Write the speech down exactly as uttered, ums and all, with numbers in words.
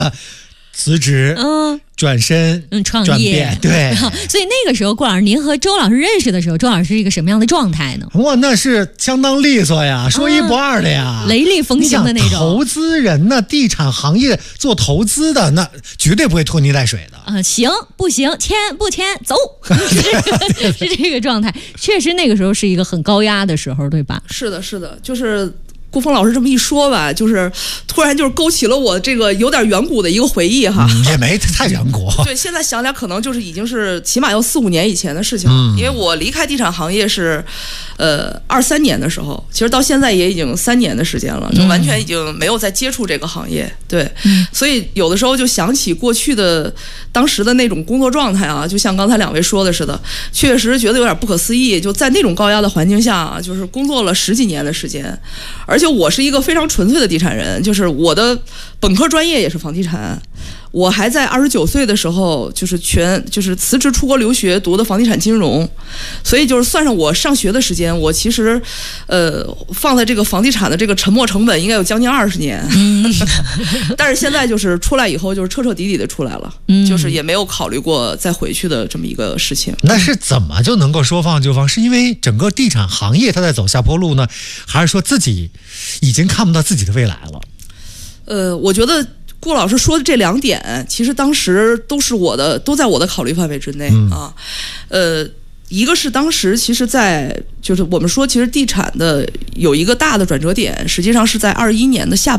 辞职，嗯，转身， 嗯，创业， 对。 所以那个时候，顾老师，您和周老师认识的时候，周老师是一个什么样的状态呢？ 哇，那是相当利索呀，说一不二的呀， 嗯、雷厉风行的那种。 投资人呢，地产行业做投资的，那绝对不会拖泥带水的。 啊、呃，行不行？签不签？走，是这个是这个状态。确实，那个时候是一个很高压的时候，对吧？ 是的，是的，就是。顾峰老师这么一说吧，就是突然就是勾起了我这个有点远古的一个回忆哈。 嗯、也没太远古。 对，现在想想可能就是已经是起码要四五年以前的事情了。嗯、因为我离开地产行业是，呃，二三年的时候，其实到现在也已经三年的时间了，就完全已经没有再接触这个行业。对，嗯、所以有的时候就想起过去的当时的那种工作状态啊，就像刚才两位说的似的，确实觉得有点不可思议。就在那种高压的环境下啊，就是工作了十几年的时间，而就我是一个非常纯粹的地产人，就是我的本科专业也是房地产，我还在二十九岁的时候就是全就是辞职出国留学读的房地产金融，所以就是算上我上学的时间，我其实呃放在这个房地产的这个沉没成本应该有将近二十年，嗯、但是现在就是出来以后就是彻彻底底的出来了，嗯、就是也没有考虑过再回去的这么一个事情。 那是怎么就能够说放就放？是因为整个地产行业它在走下坡路呢，还是说自己已经看不到自己的未来了？ 呃，我觉得顾老师说的这两点，其实当时都是我的，都在我的考虑范围之内、嗯、啊。呃，一个是当时其实在就是我们说，其实地产的有一个大的转折点，实际上是在二一年的下半